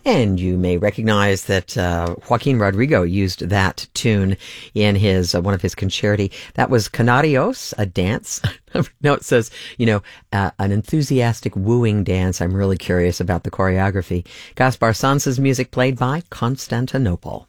And you may recognize that Joaquin Rodrigo used that tune in his one of his concerti. That was Canarios, a dance. No, it says, an enthusiastic wooing dance. I'm really curious about the choreography. Gaspar Sanz's music played by Constantinople.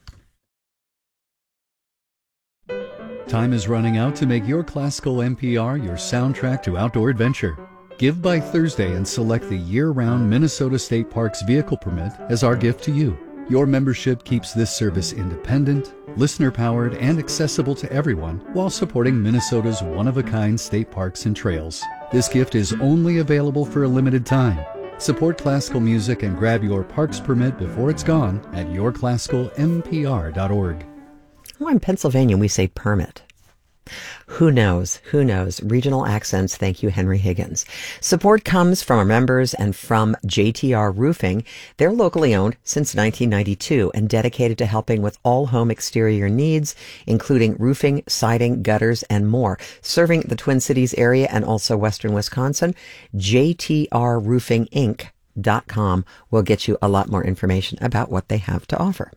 Time is running out to make your classical NPR your soundtrack to outdoor adventure. Give by Thursday and select the year-round Minnesota State Parks vehicle permit as our gift to you. Your membership keeps this service independent, listener-powered, and accessible to everyone while supporting Minnesota's one-of-a-kind state parks and trails. This gift is only available for a limited time. Support classical music and grab your parks permit before it's gone at yourclassicalnpr.org. Well, in Pennsylvania, we say permit. Who knows? Who knows? Regional accents. Thank you, Henry Higgins. Support comes from our members and from JTR Roofing. They're locally owned since 1992 and dedicated to helping with all home exterior needs, including roofing, siding, gutters, and more. Serving the Twin Cities area and also Western Wisconsin, JTRRoofingInc.com will get you a lot more information about what they have to offer.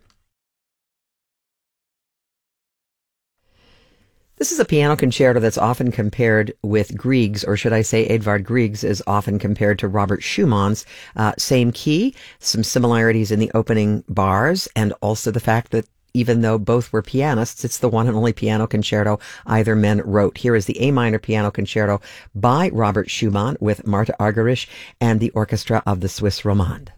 This is a piano concerto that's often compared with Grieg's, or should I say Edvard Grieg's is often compared to Robert Schumann's. Same key, some similarities in the opening bars, and also the fact that even though both were pianists, it's the one and only piano concerto either men wrote. Here is the A minor piano concerto by Robert Schumann with Martha Argerich and the orchestra of the Swiss Romande.